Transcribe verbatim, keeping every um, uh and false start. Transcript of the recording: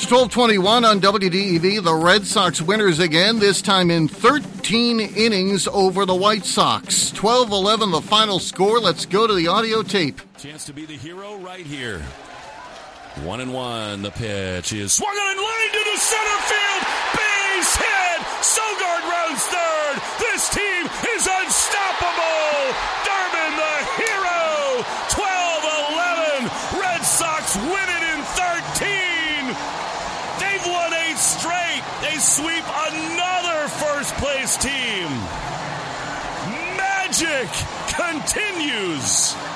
twelve twenty-one on W D E V. The Red Sox winners again, this time in thirteen innings over the White Sox. twelve eleven the final score. Let's go to the audio tape. Chance to be the hero right here. One and one. The pitch is swung on and line to the center field. Base hit. Sogard rounds third. This team is unstoppable. Durbin the hero. twelve eleven. Red Sox win it in thirteen. They've won eight straight. They sweep another first-place team. Magic continues.